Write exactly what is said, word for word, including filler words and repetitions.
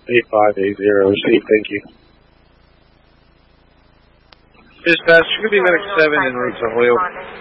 eight five eight zero. Receive, thank you. Dispatch, could be Medic seven en route to Hoyle.